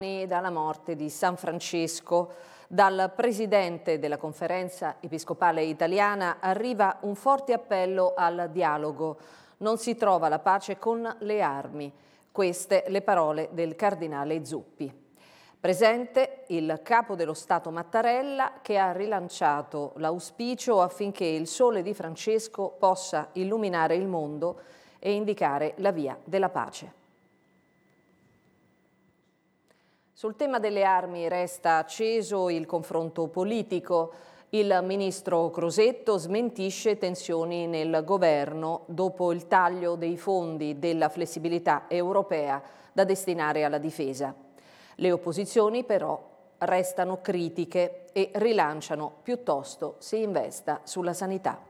Dalla morte di San Francesco. Dal presidente della Conferenza Episcopale Italiana arriva un forte appello al dialogo. Non si trova la pace con le armi. Queste le parole del cardinale Zuppi. Presente il capo dello Stato Mattarella, che ha rilanciato l'auspicio affinché il sole di Francesco possa illuminare il mondo e indicare la via della pace. Sul tema delle armi resta acceso il confronto politico. Il ministro Crosetto smentisce tensioni nel governo dopo il taglio dei fondi della flessibilità europea da destinare alla difesa. Le opposizioni però restano critiche e rilanciano piuttosto si investa sulla sanità.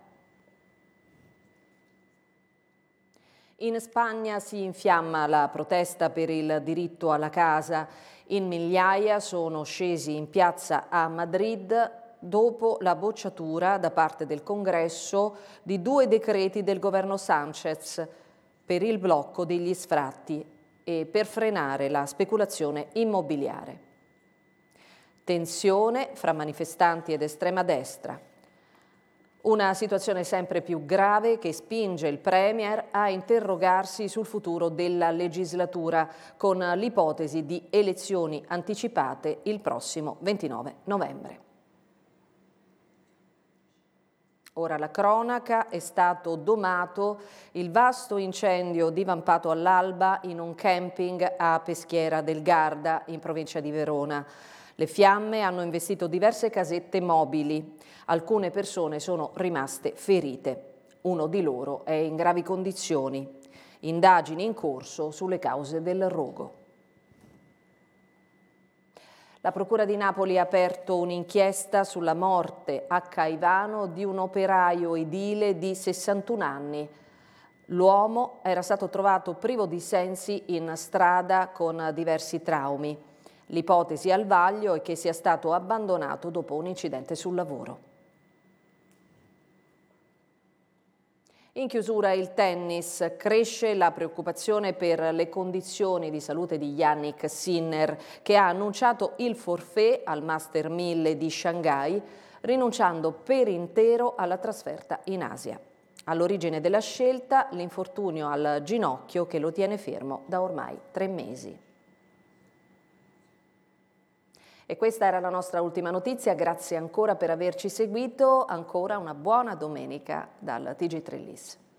In Spagna si infiamma la protesta per il diritto alla casa. In migliaia sono scesi in piazza a Madrid dopo la bocciatura da parte del Congresso di 2 decreti del governo Sánchez per il blocco degli sfratti e per frenare la speculazione immobiliare. Tensione fra manifestanti ed estrema destra. Una situazione sempre più grave che spinge il Premier a interrogarsi sul futuro della legislatura con l'ipotesi di elezioni anticipate il prossimo 29 novembre. Ora la cronaca: è stato domato il vasto incendio divampato all'alba in un camping a Peschiera del Garda, in provincia di Verona. Le fiamme hanno investito diverse casette mobili. Alcune persone sono rimaste ferite. Uno di loro è in gravi condizioni. Indagini in corso sulle cause del rogo. La Procura di Napoli ha aperto un'inchiesta sulla morte a Caivano di un operaio edile di 61 anni. L'uomo era stato trovato privo di sensi in strada con diversi traumi. L'ipotesi al vaglio è che sia stato abbandonato dopo un incidente sul lavoro. In chiusura il tennis. Cresce la preoccupazione per le condizioni di salute di Jannik Sinner, che ha annunciato il forfait al Master 1000 di Shanghai, rinunciando per intero alla trasferta in Asia. All'origine della scelta l'infortunio al ginocchio che lo tiene fermo da ormai 3 mesi. E questa era la nostra ultima notizia. Grazie ancora per averci seguito. Ancora una buona domenica dal TG3 LIS.